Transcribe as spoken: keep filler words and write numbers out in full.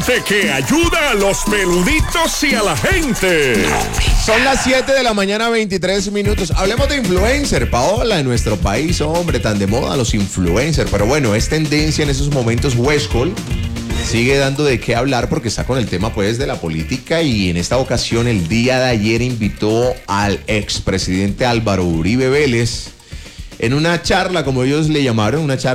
deporte que ayuda a los peluditos y a la gente. Son las siete de la mañana, veintitrés minutos. Hablemos de influencer, Paola, en nuestro país, hombre, tan de moda los influencers. Pero bueno, es tendencia en esos momentos. Westcol sigue dando de qué hablar porque está con el tema pues de la política, y en esta ocasión el día de ayer invitó al expresidente Álvaro Uribe Vélez en una charla, como ellos le llamaron, una charla